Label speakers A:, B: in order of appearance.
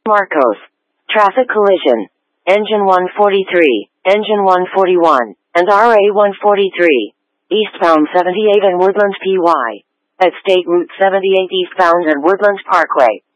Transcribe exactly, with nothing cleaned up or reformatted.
A: Marcos. Traffic collision. Engine one forty-three, Engine one forty-one, and R A one forty-three. Eastbound seventy-eight and Woodlands P Y. At State Route seventy-eight eastbound and Woodlands Parkway.